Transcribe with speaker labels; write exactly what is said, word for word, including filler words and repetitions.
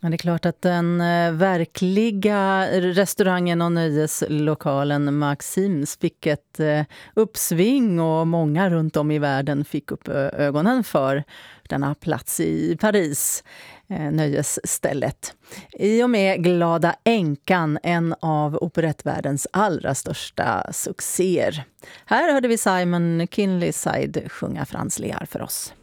Speaker 1: Ja, det är klart att den eh, verkliga restaurangen och nöjeslokalen Maxims fick ett eh, uppsving och många runt om i världen fick upp ö- ögonen för denna plats i Paris, eh, nöjesstället. I och med Glada änkan, en av operettvärldens allra största succéer. Här hörde vi Simon Kinleyside sjunga Frans Lear för oss.